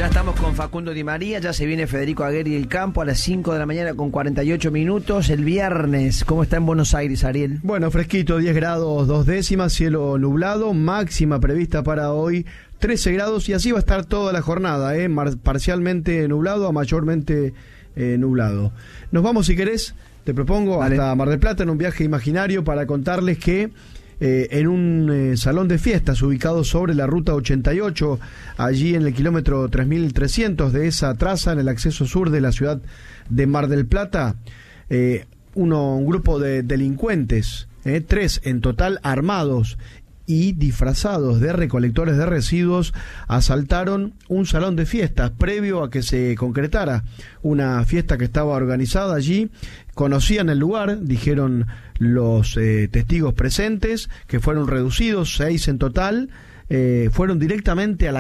Ya estamos con Facundo Di María, ya se viene Federico Aguirre del Campo a las 5 de la mañana con 48 minutos, el viernes. ¿Cómo está en Buenos Aires, Ariel? Bueno, fresquito, 10 grados 2 décimas, cielo nublado, máxima prevista para hoy 13 grados y así va a estar toda la jornada, parcialmente nublado a mayormente nublado. Nos vamos, si querés, te propongo, hasta Mar del Plata en un viaje imaginario para contarles que en un salón de fiestas ubicado sobre la ruta 88, allí en el kilómetro 3300 de esa traza, en el acceso sur de la ciudad de Mar del Plata, un grupo de delincuentes, 3 en total, armados y disfrazados de recolectores de residuos, asaltaron un salón de fiestas previo a que se concretara una fiesta que estaba organizada allí. Conocían el lugar, dijeron los testigos presentes, que fueron reducidos, 6 en total, fueron directamente a la